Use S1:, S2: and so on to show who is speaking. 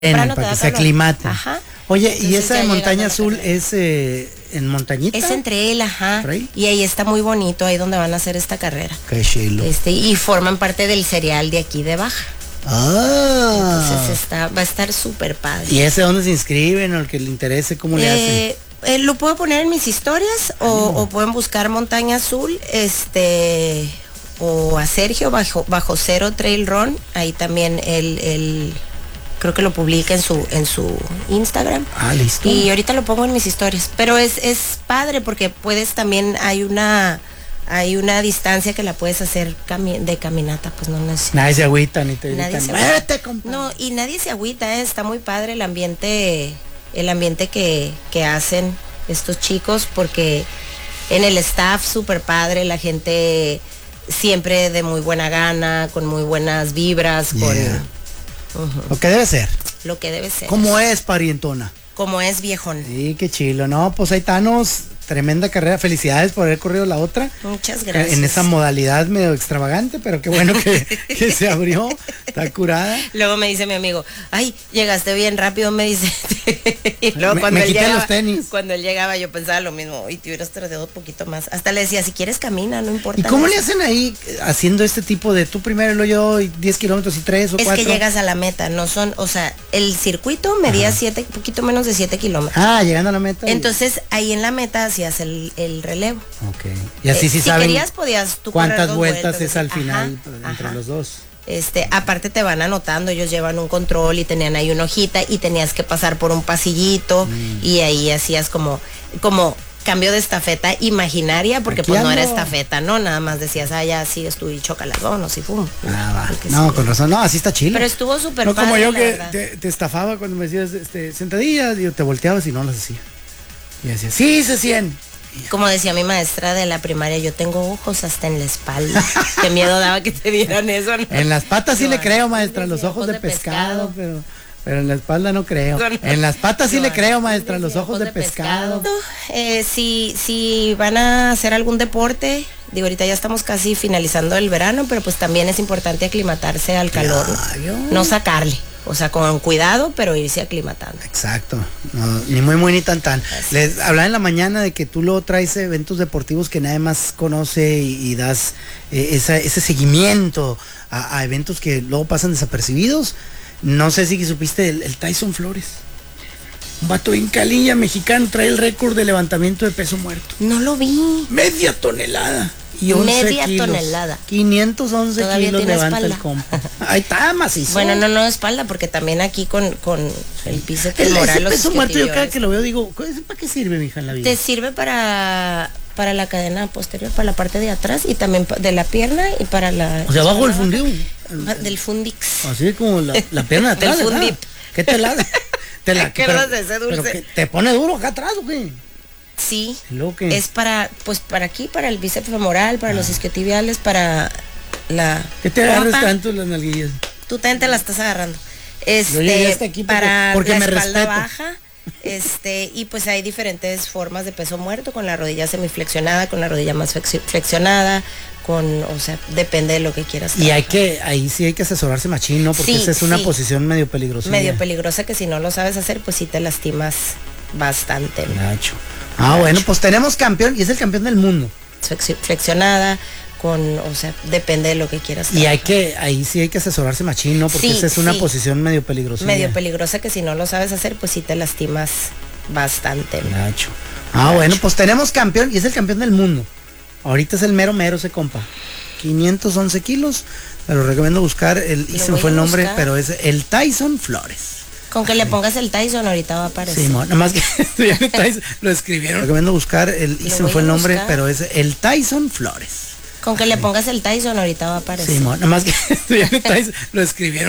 S1: Para que se aclimate.
S2: Ajá.
S1: Oye,
S2: Entonces,
S1: ¿y esa de Montaña Azul
S2: carrera.
S1: es en montañita?
S2: Es entre él, ajá.
S1: ¿Por ahí?
S2: Y ahí está muy bonito, ahí donde van a hacer esta carrera.
S1: Qué chilo.
S2: Y forman parte del cereal de aquí de Baja. Entonces va a estar súper padre.
S1: ¿Y ese dónde se inscriben o el que le interese, cómo le hacen?
S2: Lo puedo poner en mis historias o pueden buscar Montaña Azul, o a Sergio bajo Cero Trail Run. Ahí también él creo que lo publica en su Instagram.
S1: Ah, listo.
S2: Y ahorita lo pongo en mis historias. Pero es padre porque puedes también, hay una distancia que la puedes hacer de caminata, pues no necesitas.
S1: Nadie se agüita ni te
S2: Nadie
S1: gritan,
S2: se
S1: "Muévete, compa".
S2: No, y nadie se agüita, está muy padre el ambiente que hacen estos chicos, porque en el staff súper padre, la gente siempre de muy buena gana, con muy buenas vibras, con
S1: Lo que debe ser.
S2: lo que debe ser.
S1: ¿Cómo es, parientona?
S2: Como es viejón.
S1: Sí, qué chilo. No, pues ahí Thanos, tremenda carrera. Felicidades por haber corrido la otra.
S2: Muchas gracias.
S1: En esa modalidad medio extravagante, pero qué bueno que se abrió. Está curada.
S2: Luego me dice mi amigo, ay, llegaste bien rápido, me dice. Y luego
S1: Me quité los tenis.
S2: Cuando él llegaba yo pensaba lo mismo, y te hubieras tardado un poquito más. Hasta le decía, si quieres camina, no importa.
S1: ¿Y cómo le
S2: eso.
S1: hacen ahí haciendo este tipo de tú primero y luego yo y 10 kilómetros y 3 o 4?
S2: Es que llegas a la meta, no son, o sea, el circuito medía poquito menos de 7 kilómetros.
S1: Ah, llegando a la meta.
S2: Entonces ahí en la meta hacías el relevo.
S1: Ok. Y así sí
S2: si
S1: saben
S2: querías podías tú correr
S1: cuántas
S2: dos
S1: vueltas es al
S2: así.
S1: final
S2: Ajá,
S1: entre
S2: ajá.
S1: los dos.
S2: Aparte te van anotando, ellos llevan un control y tenían ahí una hojita y tenías que pasar por un pasillito y ahí hacías como cambio de estafeta imaginaria, porque
S1: Aquí
S2: pues no era
S1: ando.
S2: estafeta, ¿no? Nada más decías, ya sigues tú y chócalas, vámonos y fum.
S1: Ah, va.
S2: Porque
S1: No,
S2: sí.
S1: con razón. No, así está chilo.
S2: Pero estuvo súper
S1: No como
S2: padre,
S1: yo
S2: la
S1: que
S2: verdad.
S1: te estafaba cuando me decías sentadillas y te volteabas y no las hacía. Y decía, sí, se 100.
S2: Como decía mi maestra de la primaria, yo tengo ojos hasta en la espalda. Qué miedo daba que te dieran eso, ¿no?
S1: En las patas sí
S2: Yo,
S1: le creo,
S2: sí,
S1: maestra,
S2: sí,
S1: los ojos de pescado,
S2: pescado.
S1: pero en la espalda no creo.
S2: No, no.
S1: En las patas sí
S2: Yo,
S1: le creo,
S2: sí,
S1: maestra,
S2: sí,
S1: los ojos de pescado.
S2: Si van a hacer algún deporte, digo, ahorita ya estamos casi finalizando el verano, pero pues también es importante aclimatarse al calor,
S1: Claro.
S2: no sacarle, o sea, con cuidado, pero irse aclimatando.
S1: Exacto, no, ni muy ni tan. Les hablaba en la mañana de que tú luego traes eventos deportivos que nadie más conoce y das ese seguimiento a eventos que luego pasan desapercibidos. No sé si supiste el Tyson Flores. Un vato en Calilla, mexicano, trae el récord de levantamiento de peso muerto.
S2: No lo vi.
S1: Media tonelada. Y 11
S2: Media
S1: kilos.
S2: tonelada.
S1: 511
S2: Todavía
S1: kilos
S2: tiene
S1: levanta
S2: espalda.
S1: el compa. Ahí está, macizo.
S2: Bueno, no espalda, porque también aquí con el bíceps
S1: Ese
S2: femoral, los
S1: peso muerto yo cada
S2: isquiotibiales,
S1: que lo veo digo, ¿para qué sirve, mija, en la vida?
S2: te sirve para la cadena posterior, para la parte de atrás y también de la pierna y para la...
S1: O sea, abajo del fundido.
S2: Del fundix.
S1: Así como la pierna de atrás.
S2: Del
S1: ¿verdad?
S2: fundip.
S1: ¿Qué te la?
S2: ¿Te acuerdas de ese dulce?
S1: Pero que te pone duro acá atrás, ¿o qué?
S2: Sí.
S1: ¿Y luego qué?
S2: Es para aquí, para el bíceps femoral, para los isquiotibiales, para la...
S1: ¿Qué te agarras
S2: pompa.
S1: tanto las nalguillas?
S2: Tú también te la estás agarrando.
S1: Yo llegué hasta aquí
S2: para
S1: porque
S2: la
S1: me
S2: espalda
S1: respeto.
S2: baja. Y pues hay diferentes formas de peso muerto, con la rodilla semiflexionada, con la rodilla más flexionada, o sea, depende de lo que quieras
S1: Y
S2: trabajar.
S1: ahí sí hay que asesorarse machín, ¿no? Porque
S2: Sí,
S1: esa es una
S2: sí.
S1: posición medio peligrosa.
S2: Medio peligrosa, que si no lo sabes hacer, pues sí te lastimas bastante, ¿no?
S1: Nacho. Bueno, pues tenemos campeón y es el campeón del mundo.
S2: Flexionada, o sea, depende de lo que quieras
S1: Y
S2: trabajar.
S1: ahí sí hay que asesorarse machín, ¿no? Porque
S2: Sí,
S1: esa es una
S2: sí.
S1: posición medio peligrosa.
S2: Medio peligrosa, que si no lo sabes hacer, pues sí te lastimas bastante, ¿no?
S1: Nacho. Bueno, pues tenemos campeón y es el campeón del mundo. Ahorita es el mero ese compa. 511 kilos. Me lo recomiendo buscar. Y se me
S2: voy
S1: fue el
S2: a
S1: nombre,
S2: buscar.
S1: pero es el Tyson Flores.
S2: Con que le pongas el Tyson ahorita va a aparecer.
S1: Sí, nada más que lo escribieron. Recomiendo buscar y se me
S2: voy
S1: fue el
S2: a
S1: nombre,
S2: buscar.
S1: pero es el Tyson Flores.
S2: Con que le pongas el Tyson ahorita va a aparecer.
S1: Sí, nada más que lo escribieron.